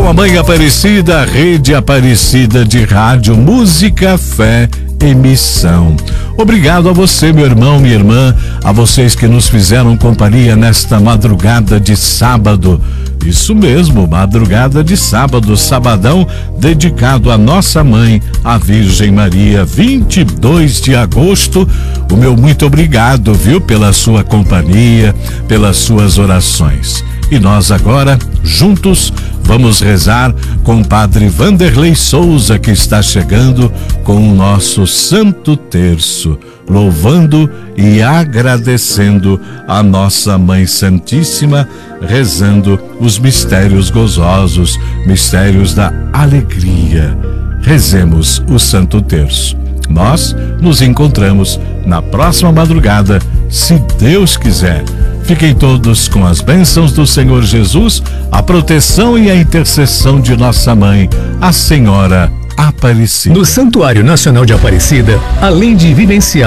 a Mãe Aparecida, Rede Aparecida de Rádio, Música, Fé e Missão. Obrigado a você, meu irmão, minha irmã, a vocês que nos fizeram companhia nesta madrugada de sábado. Isso mesmo, madrugada de sábado, sabadão, dedicado à nossa mãe, a Virgem Maria, 22 de agosto. O meu muito obrigado, viu, pela sua companhia, pelas suas orações. E nós agora, juntos, vamos rezar com o Padre Vanderlei Souza, que está chegando com o nosso Santo Terço, louvando e agradecendo a nossa Mãe Santíssima, rezando os mistérios gozosos, mistérios da alegria. Rezemos o Santo Terço. Nós nos encontramos na próxima madrugada, se Deus quiser. Fiquem todos com as bênçãos do Senhor Jesus, a proteção e a intercessão de nossa mãe, a Senhora Aparecida. No Santuário Nacional de Aparecida, além de vivenciar